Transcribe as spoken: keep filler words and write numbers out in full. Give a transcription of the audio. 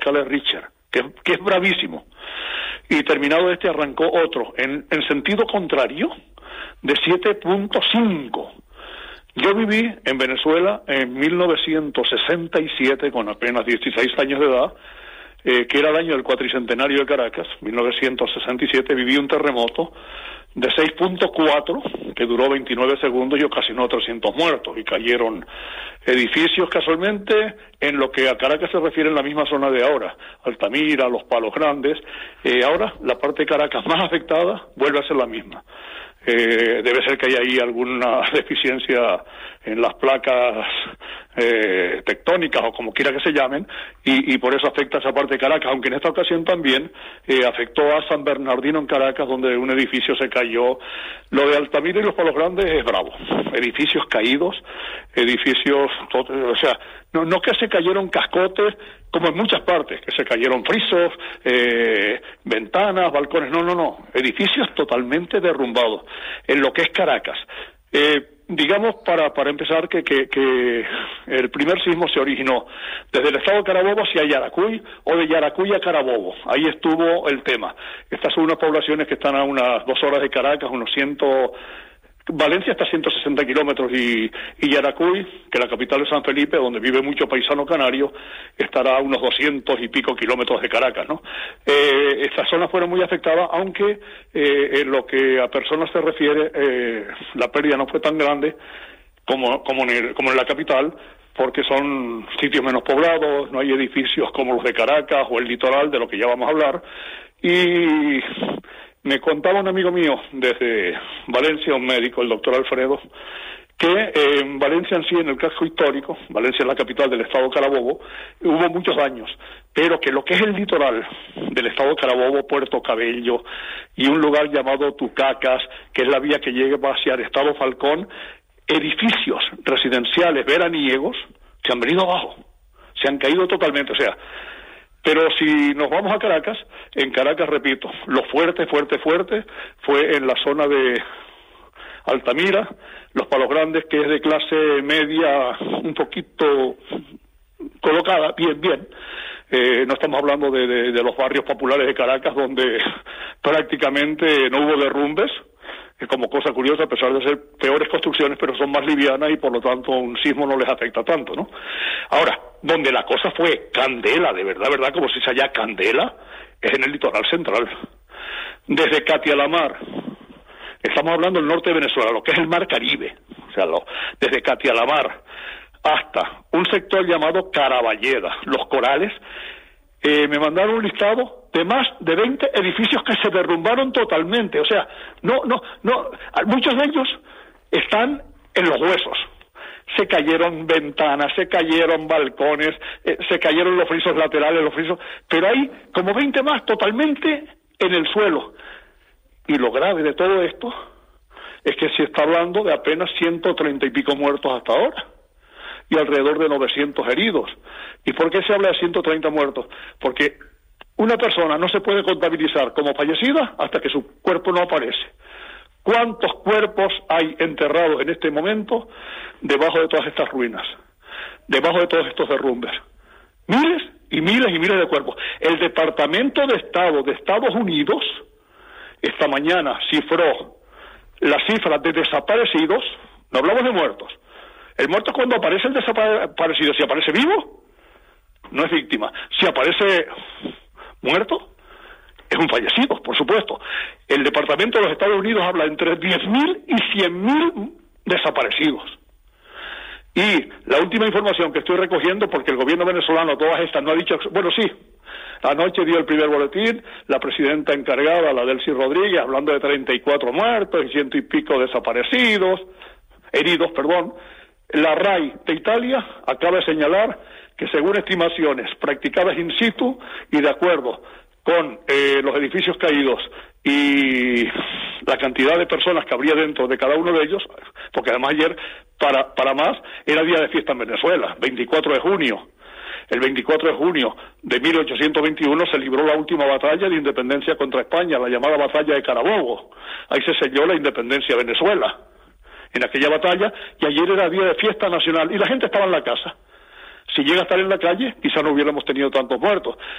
Cale Richard, que, que es bravísimo. Y terminado este arrancó otro, en, en sentido contrario, de siete punto cinco. Yo viví en Venezuela en mil novecientos sesenta y siete, con apenas dieciséis años de edad, eh, que era el año del cuatricentenario de Caracas, mil novecientos sesenta y siete, viví un terremoto de seis punto cuatro, que duró veintinueve segundos y ocasionó trescientos muertos, y cayeron edificios casualmente en lo que a Caracas se refiere en la misma zona de ahora, Altamira, Los Palos Grandes. Eh, ahora la parte de Caracas más afectada vuelve a ser la misma. Eh, debe ser que hay ahí alguna deficiencia en las placas eh, tectónicas o como quiera que se llamen, y, y por eso afecta a esa parte de Caracas, aunque en esta ocasión también eh, afectó a San Bernardino en Caracas, donde un edificio se cayó. Lo de Altamira y Los Palos Grandes es bravo, edificios caídos, edificios, o sea, no, no que se cayeron cascotes, como en muchas partes, que se cayeron frisos, eh, ventanas, balcones, no, no, no, edificios totalmente derrumbados, en lo que es Caracas. Eh, digamos, para, para empezar, que, que, que el primer sismo se originó desde el estado de Carabobo hacia Yaracuy, o de Yaracuy a Carabobo, ahí estuvo el tema. Estas son unas poblaciones que están a unas dos horas de Caracas, unos ciento... Valencia está a ciento sesenta kilómetros y, y Yaracuy, que la capital es San Felipe, donde vive mucho paisano canario, estará a unos doscientos y pico kilómetros de Caracas, ¿no? Eh, estas zonas fueron muy afectadas, aunque eh, en lo que a personas se refiere, eh, la pérdida no fue tan grande como, como, en el, como en la capital, porque son sitios menos poblados, no hay edificios como los de Caracas o el litoral, de lo que ya vamos a hablar, y... Me contaba un amigo mío desde Valencia, un médico, el doctor Alfredo, que eh, en Valencia en sí, en el casco histórico, Valencia es la capital del estado de Carabobo, hubo muchos daños, pero que lo que es el litoral del estado de Carabobo, Puerto Cabello y un lugar llamado Tucacas, que es la vía que llega hacia el estado Falcón, edificios residenciales veraniegos se han venido abajo, se han caído totalmente, o sea... Pero si nos vamos a Caracas, en Caracas, repito, lo fuerte, fuerte, fuerte fue en la zona de Altamira, Los Palos Grandes, que es de clase media un poquito colocada, bien, bien. Eh, no estamos hablando de, de, de los barrios populares de Caracas, donde prácticamente no hubo derrumbes, que como cosa curiosa, a pesar de ser peores construcciones, pero son más livianas y por lo tanto un sismo no les afecta tanto, ¿no? Ahora, donde la cosa fue candela, de verdad, verdad, como se dice allá, candela, es en el litoral central. Desde Catialamar, estamos hablando del norte de Venezuela, lo que es el mar Caribe, o sea, lo, desde Catialamar hasta un sector llamado Caraballeda, Los Corales, eh, me mandaron un listado de más de veinte edificios que se derrumbaron totalmente, o sea, no, no, no, muchos de ellos están en los huesos. Se cayeron ventanas, se cayeron balcones, eh, se cayeron los frisos laterales, los frisos, pero hay como veinte más totalmente en el suelo. Y lo grave de todo esto es que se está hablando de apenas ciento treinta y pico muertos hasta ahora y alrededor de novecientos heridos. ¿Y por qué se habla de ciento treinta muertos? Porque una persona no se puede contabilizar como fallecida hasta que su cuerpo no aparece. ¿Cuántos cuerpos hay enterrados en este momento debajo de todas estas ruinas, debajo de todos estos derrumbes? Miles y miles y miles de cuerpos. El Departamento de Estado de Estados Unidos esta mañana cifró las cifras de desaparecidos, no hablamos de muertos. El muerto es cuando aparece el desaparecido. Si aparece vivo, no es víctima. Si aparece muerto, es un fallecido, por supuesto. El Departamento de los Estados Unidos habla entre diez mil y cien mil desaparecidos. Y la última información que estoy recogiendo, porque el gobierno venezolano, todas estas, no ha dicho... Bueno, sí, anoche dio el primer boletín, la presidenta encargada, la Delcy Rodríguez, hablando de treinta y cuatro muertos y ciento y pico desaparecidos, heridos, perdón. La R A I de Italia acaba de señalar que según estimaciones practicadas in situ y de acuerdo con eh, los edificios caídos y la cantidad de personas que habría dentro de cada uno de ellos, porque además ayer, para, para más, era día de fiesta en Venezuela, veinticuatro de junio. El veinticuatro de junio de mil ochocientos veintiuno se libró la última batalla de independencia contra España, la llamada batalla de Carabobo. Ahí se selló la independencia de Venezuela, en aquella batalla, y ayer era día de fiesta nacional, y la gente estaba en la casa. Si llega a estar en la calle, quizá no hubiéramos tenido tantos muertos.